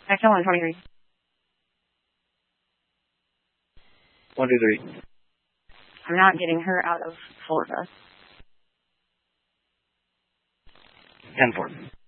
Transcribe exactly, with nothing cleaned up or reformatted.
X L one twenty-three. one two three. I'm not getting her out of Florida. ten four.